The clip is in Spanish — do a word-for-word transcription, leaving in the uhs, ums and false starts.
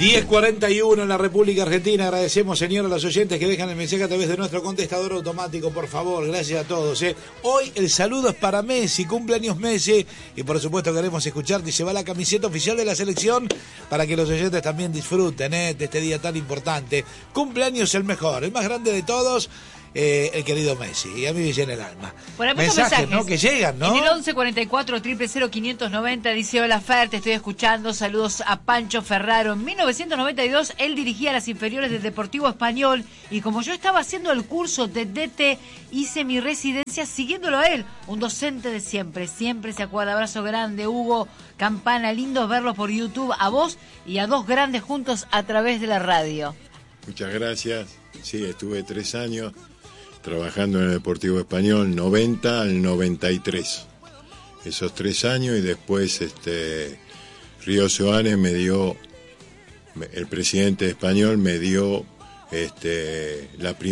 diez cuarenta y uno en la República Argentina. Agradecemos, señor, a los oyentes que dejan el mensaje a través de nuestro contestador automático, por favor. Gracias a todos. ¿eh? Hoy el saludo es para Messi, cumpleaños Messi. Y por supuesto queremos escucharte y se va la camiseta oficial de la selección para que los oyentes también disfruten ¿eh? de este día tan importante. Cumpleaños el mejor, el más grande de todos. Eh, el querido Messi, y a mí me llena el alma. Por ahí mensajes, mensajes, ¿no? Que llegan, ¿no? En el once cuarenta y cuatro, cero cero cero, quinientos noventa dice: hola Fer, te estoy escuchando, saludos a Pancho Ferraro. En mil novecientos noventa y dos él dirigía las inferiores del Deportivo Español y como yo estaba haciendo el curso de D T, hice mi residencia siguiéndolo a él, un docente de siempre, siempre se acuerda. Abrazo grande, Hugo Campana, lindo verlos por YouTube, a vos y a dos grandes juntos a través de la radio. Muchas gracias, sí, estuve tres años trabajando en el Deportivo Español, noventa al noventa y tres. Esos tres años y después este Río Seoane me dio, el presidente español me dio este la primera